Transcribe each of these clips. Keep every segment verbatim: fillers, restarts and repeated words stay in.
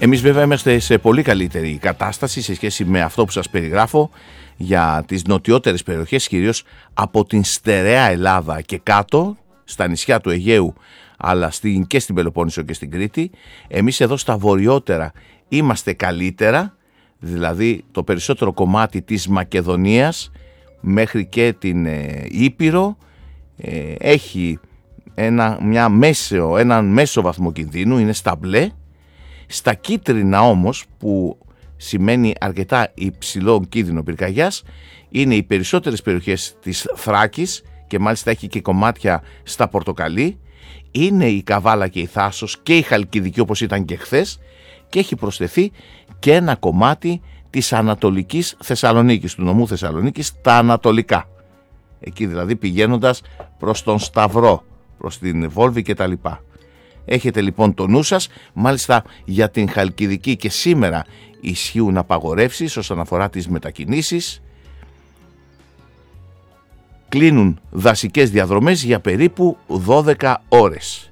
Εμείς βέβαια είμαστε σε πολύ καλύτερη κατάσταση σε σχέση με αυτό που σας περιγράφω για τις νοτιότερες περιοχές, κυρίως από την στερεά Ελλάδα και κάτω, στα νησιά του Αιγαίου, αλλά στην, και στην Πελοπόννησο και στην Κρήτη. Εμείς εδώ στα βορειότερα είμαστε καλύτερα, δηλαδή το περισσότερο κομμάτι της Μακεδονίας μέχρι και την ε, Ήπειρο ε, έχει ένα, μια μέσο, έναν μέσο βαθμό κινδύνου, είναι στα μπλε. Στα κίτρινα όμως, που σημαίνει αρκετά υψηλό κίνδυνο πυρκαγιάς, είναι οι περισσότερες περιοχές της Θράκης και μάλιστα έχει και κομμάτια στα πορτοκαλί, είναι η Καβάλα και η Θάσος και η Χαλκιδική όπως ήταν και χθες, και έχει προσθεθεί και ένα κομμάτι της Ανατολικής Θεσσαλονίκης, του νομού Θεσσαλονίκης, τα ανατολικά, εκεί δηλαδή πηγαίνοντας προς τον Σταυρό, προς την Βόλβη κτλ. Έχετε λοιπόν το νου σας. Μάλιστα για την Χαλκιδική και σήμερα ισχύουν απαγορεύσεις όσον αφορά τις μετακινήσεις. Κλείνουν δασικές διαδρομές για περίπου δώδεκα ώρες.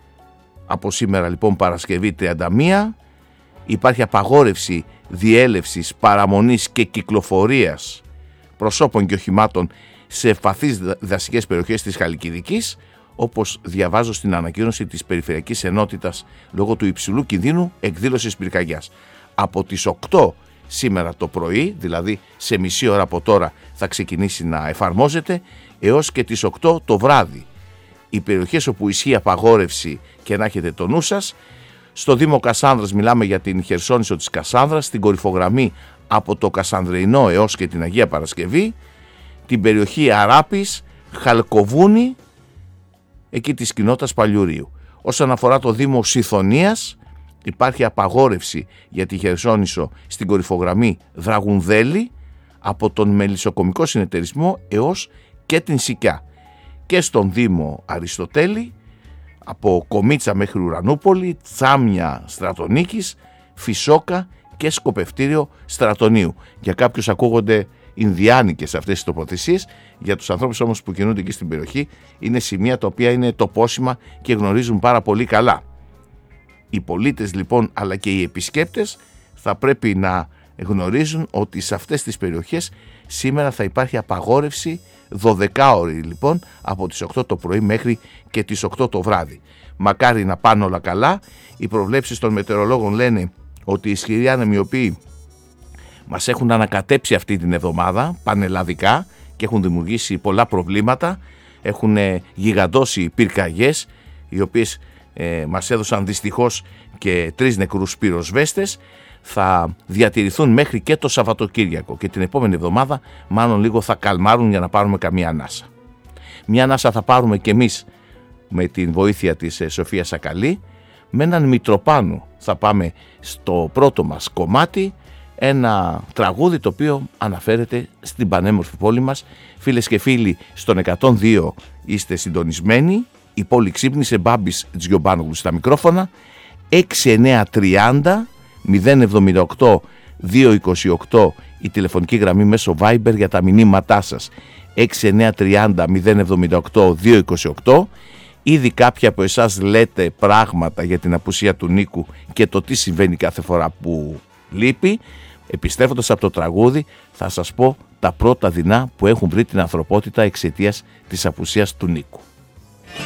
Από σήμερα λοιπόν Παρασκευή τριάντα μία υπάρχει απαγόρευση διέλευσης, παραμονής και κυκλοφορίας προσώπων και οχημάτων σε ευπαθείς δασικές περιοχές της Χαλκιδικής, όπως διαβάζω στην ανακοίνωση της Περιφερειακής Ενότητας λόγω του υψηλού κινδύνου εκδήλωσης πυρκαγιάς. Από τις οκτώ σήμερα το πρωί, δηλαδή σε μισή ώρα από τώρα θα ξεκινήσει να εφαρμόζεται, έως και τις οκτώ το βράδυ. Οι περιοχές όπου ισχύει απαγόρευση και να έχετε το νου σας, στο Δήμο Κασάνδρας μιλάμε για την Χερσόνησο της Κασάνδρας, στην κορυφογραμμή από το Κασανδρεϊνό έως και την Αγία Παρασκευή, την περιοχή Αράπης, Χαλκοβούνη, εκεί της κοινότητας Παλιουρίου. Όσον αφορά το Δήμο Σιθωνίας, υπάρχει απαγόρευση για τη Χερσόνησο στην κορυφογραμμή Δραγουνδέλη, από τον Μελισσοκομικό Συνεταιρισμό έως και την Σικιά. Και στον Δήμο Αριστοτέλη, από Κομίτσα μέχρι Ουρανούπολη, Τσάμια Στρατονίκης, Φυσόκα και Σκοπευτήριο Στρατονίου. Για κάποιους ακούγονται Ινδιάνικες αυτές τις τοποθεσίες, για τους ανθρώπους όμως που κινούνται εκεί στην περιοχή είναι σημεία τα οποία είναι τοπόσιμα και γνωρίζουν πάρα πολύ καλά. Οι πολίτες λοιπόν αλλά και οι επισκέπτες θα πρέπει να γνωρίζουν ότι σε αυτές τις περιοχές σήμερα θα υπάρχει απαγόρευση δώδεκα ώρη λοιπόν, από τις οκτώ το πρωί μέχρι και τις οκτώ το βράδυ. Μακάρι να πάνε όλα καλά. Οι προβλέψεις των μετεωρολόγων λένε ότι οι ισχυροί άνεμοι, οι οποίοι μας έχουν ανακατέψει αυτή την εβδομάδα πανελλαδικά και έχουν δημιουργήσει πολλά προβλήματα, έχουν γιγαντώσει πυρκαγιές, οι οποίες ε, μας έδωσαν δυστυχώς και τρεις νεκρούς πυροσβέστες, θα διατηρηθούν μέχρι και το Σαββατοκύριακο και την επόμενη εβδομάδα μάλλον λίγο θα καλμάρουν για να πάρουμε καμία ανάσα. Μια ανάσα θα πάρουμε και εμείς με την βοήθεια της Σοφίας Σακαλή, με έναν Μητροπάνο θα πάμε στο πρώτο μας κομμάτι, ένα τραγούδι το οποίο αναφέρεται στην πανέμορφη πόλη μας. Φίλες και φίλοι, στον εκατόν δύο είστε συντονισμένοι, η πόλη ξύπνησε, Μπάμπης Τζιομπάνογλου στα μικρόφωνα. Έξι εννιά τριάντα μηδέν εβδομήντα οκτώ διακόσια είκοσι οκτώ η τηλεφωνική γραμμή μέσω Viber για τα μηνύματά σας. Έξι εννιά τριάντα μηδέν εβδομήντα οκτώ διακόσια είκοσι οκτώ. Ήδη κάποιοι από εσάς λέτε πράγματα για την απουσία του Νίκου και το τι συμβαίνει κάθε φορά που λείπει. Επιστρέφοντας από το τραγούδι θα σας πω τα πρώτα δεινά που έχουν βρει την ανθρωπότητα εξαιτίας της απουσίας του Νίκου.